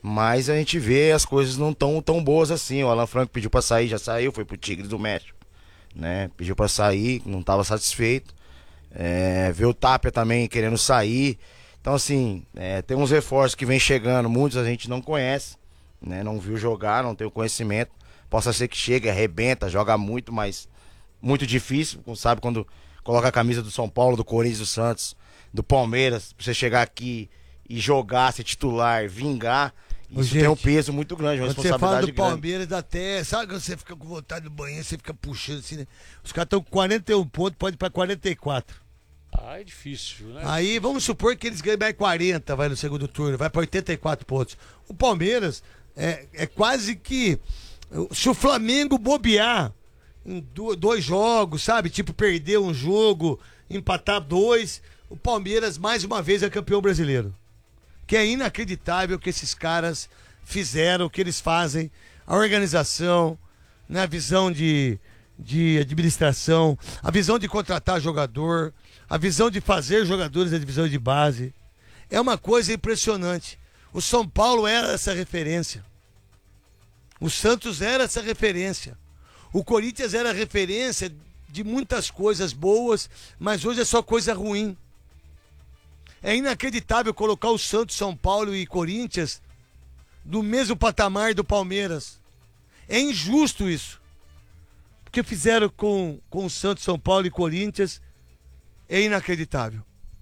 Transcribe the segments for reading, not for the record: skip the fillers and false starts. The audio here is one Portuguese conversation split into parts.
Mas a gente vê as coisas não tão boas assim. O Alan Franco pediu pra sair, já saiu, foi pro Tigres do México, né? Pediu pra sair, não tava satisfeito. Vê o Tapia também querendo sair. Então assim, tem uns reforços que vem chegando, muitos a gente não conhece, né? Não viu jogar, não tem o conhecimento. Possa ser que chegue, arrebenta, joga muito, mas muito difícil. Sabe quando coloca a camisa do São Paulo, do Corinthians, do Santos, do Palmeiras, pra você chegar aqui e jogar, ser titular, vingar. Isso tem um peso muito grande, uma responsabilidade grande. Você fala do Palmeiras até, sabe quando você fica com vontade do banheiro, você fica puxando assim, né? Os caras estão com 41 pontos, pode ir pra 44. É difícil, né? Aí vamos supor que eles ganhem mais 40, vai no segundo turno, vai pra 84 pontos. O Palmeiras é quase que, se o Flamengo bobear em 2 jogos, sabe? Tipo, perder um jogo, empatar 2, o Palmeiras mais uma vez é campeão brasileiro. Que é inacreditável que esses caras fizeram, o que eles fazem, a organização, né, a visão de administração, a visão de contratar jogador, a visão de fazer jogadores da divisão de base. É uma coisa impressionante. O São Paulo era essa referência. O Santos era essa referência. O Corinthians era referência de muitas coisas boas, mas hoje é só coisa ruim. É inacreditável colocar o Santos, São Paulo e Corinthians no mesmo patamar do Palmeiras. É injusto isso. O que fizeram com o Santos, São Paulo e Corinthians é inacreditável.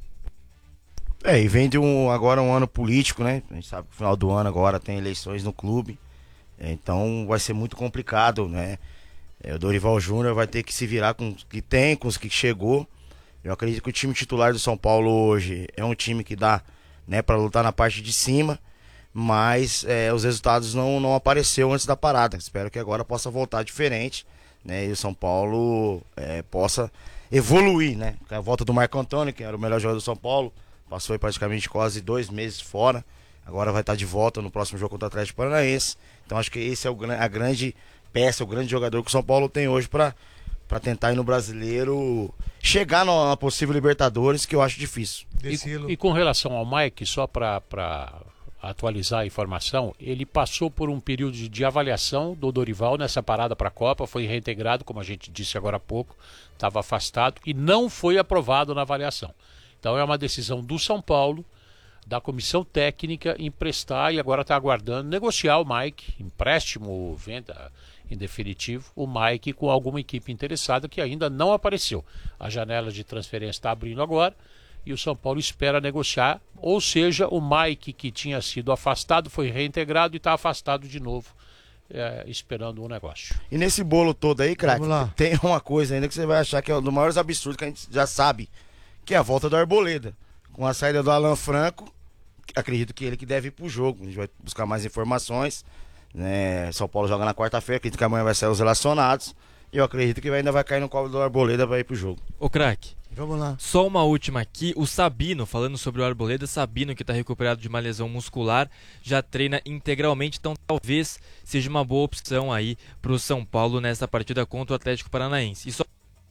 E vem de agora um ano político, né? A gente sabe que no final do ano agora tem eleições no clube. Então vai ser muito complicado, né? O Dorival Júnior vai ter que se virar com o que tem, com os que chegou. Eu acredito que o time titular do São Paulo hoje é um time que dá, né, para lutar na parte de cima, mas os resultados não apareceu antes da parada. Espero que agora possa voltar diferente, né, e o São Paulo possa evoluir, né? A volta do Marco Antônio, que era o melhor jogador do São Paulo, passou aí praticamente quase 2 meses fora, agora vai estar de volta no próximo jogo contra o Atlético Paranaense. Então acho que esse é a grande peça, o grande jogador que o São Paulo tem hoje para tentar ir no Brasileiro, chegar na possível Libertadores, que eu acho difícil. E com relação ao Mike, só para atualizar a informação, ele passou por um período de avaliação do Dorival nessa parada para a Copa, foi reintegrado, como a gente disse agora há pouco, estava afastado e não foi aprovado na avaliação. Então é uma decisão do São Paulo, da comissão técnica, emprestar e agora está aguardando negociar o Mike, empréstimo, venda em definitivo, o Mike com alguma equipe interessada que ainda não apareceu. A janela de transferência está abrindo agora e o São Paulo espera negociar, ou seja, o Mike que tinha sido afastado foi reintegrado e está afastado de novo, esperando um negócio. E nesse bolo todo aí, craque, tem uma coisa ainda que você vai achar que é um dos maiores absurdos que a gente já sabe, que é a volta do Arboleda. Com a saída do Alan Franco, acredito que ele que deve ir pro jogo. A gente vai buscar mais informações, né? São Paulo joga na quarta-feira, acredito que amanhã vai sair os relacionados. E eu acredito que ainda vai cair no colo do Arboleda para ir pro jogo. Ô craque, vamos lá. Só uma última aqui. O Sabino, falando sobre o Arboleda, Sabino que está recuperado de uma lesão muscular, já treina integralmente, então talvez seja uma boa opção aí pro São Paulo nessa partida contra o Atlético Paranaense. E só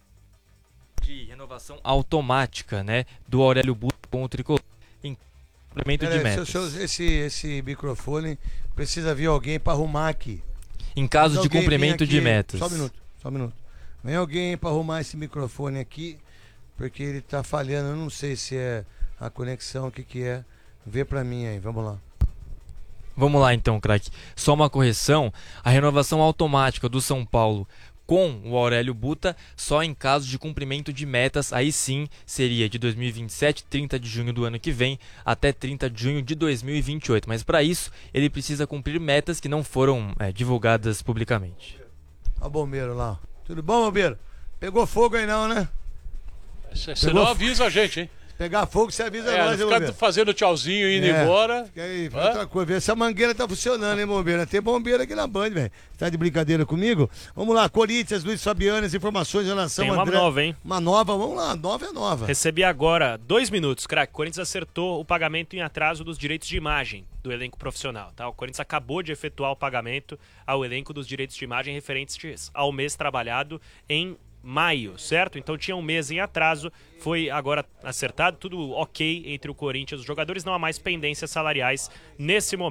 de renovação automática, né, do Aurélio Buta com o Tricolor em complemento de metas. Esse microfone precisa vir alguém para arrumar aqui. Em caso de cumprimento de metas. Só um minuto. Vem alguém para arrumar esse microfone aqui, porque ele tá falhando. Eu não sei se é a conexão, o que é. Vê para mim aí, vamos lá. Vamos lá então, craque. Só uma correção. A renovação automática do São Paulo com o Aurélio Buta, só em caso de cumprimento de metas, aí sim seria de 2027, 30 de junho do ano que vem, até 30 de junho de 2028. Mas para isso, ele precisa cumprir metas que não foram divulgadas publicamente. Olha o bombeiro lá. Tudo bom, bombeiro? Pegou fogo aí não, né? Você não avisa a gente, hein? Pegar fogo, você avisa nós, hein, bombeiro? Fazendo tchauzinho e indo embora. Fica aí, outra coisa. Vê se a mangueira tá funcionando, hein, bombeiro? Tem bombeiro aqui na Band, velho. Tá de brincadeira comigo? Vamos lá, Corinthians, Luiz Fabiano, as informações em relação a André. Nova, hein? Uma nova, vamos lá, nova é nova. Recebi agora, 2 minutos, craque. Corinthians acertou o pagamento em atraso dos direitos de imagem do elenco profissional, tá? O Corinthians acabou de efetuar o pagamento ao elenco dos direitos de imagem referentes ao mês trabalhado em maio, certo? Então tinha um mês em atraso, foi agora acertado, tudo ok entre o Corinthians e os jogadores, não há mais pendências salariais nesse momento.